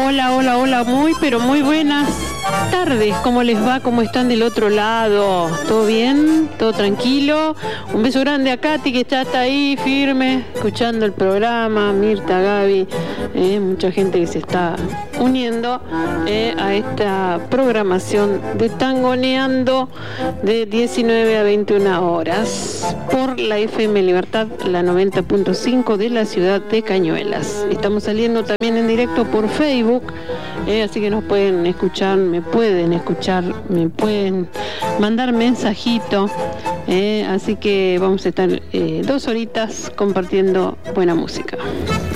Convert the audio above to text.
Hola, muy pero muy buenas tardes. ¿Cómo les va? ¿Cómo están del otro lado? ¿Todo bien? ¿Todo tranquilo? Un beso grande a Katy, que ya está ahí firme, escuchando el programa, Mirta, Gaby, mucha gente que se está uniendo a esta programación de Tangoneando de 19 a 21 horas por la FM Libertad, la 90.5 de la ciudad de Cañuelas. Estamos saliendo también en directo por Facebook, así que nos pueden escuchar, me pueden mandar mensajito, así que vamos a estar 2 horitas compartiendo buena música.